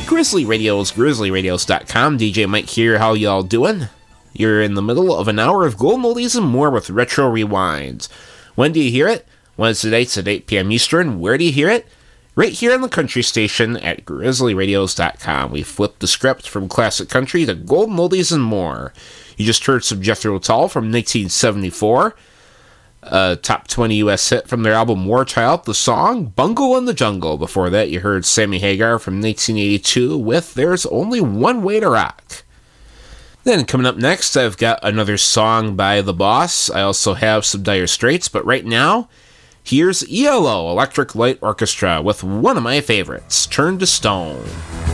Grizzly Radios, grizzlyradios.com. DJ Mike here, how y'all doing? You're in the middle of an hour of gold oldies and more with Retro Rewind. When do you hear it? Wednesday nights at 8 p.m. Eastern. Where do you hear it? Right here on the country station at grizzlyradios.com. We flipped the script from classic country to golden oldies and more. You just heard some Jethro Tull from 1974. A top 20 U.S. hit from their album War Child, the song Bungle in the Jungle. Before that, you heard Sammy Hagar from 1982 with There's Only One Way to Rock. Then coming up next, I've got another song by The Boss. I also have some Dire Straits, but right now, here's ELO, Electric Light Orchestra, with one of my favorites, Turn to Stone.